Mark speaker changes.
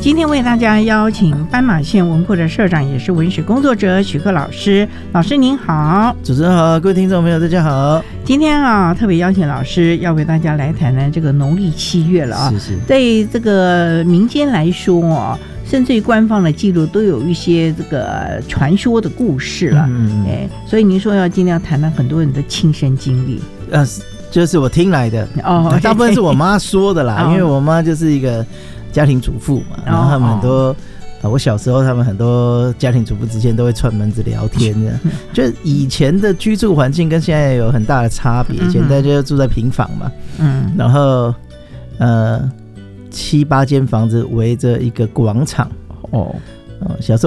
Speaker 1: 今天为大家邀请斑马线文库的社长，也是文史工作者许克老师。老师您好。
Speaker 2: 主持人好，各位听众朋友大家好。
Speaker 1: 今天特别邀请老师要为大家来谈谈这个农历7月了
Speaker 2: 是
Speaker 1: 对这个民间来说甚至于官方的记录都有一些这个传说的故事了。所以您说要尽量谈谈很多人的亲身经历。
Speaker 2: 就是我听来的大部分是我妈说的啦，因为我妈就是一个家庭主妇嘛，然后他们很多我小时候他们很多家庭主妇之间都会串门子聊天的，就以前的居住环境跟现在有很大的差别，以前大家就住在平房嘛，然后7-8间房子围着一个广场小时候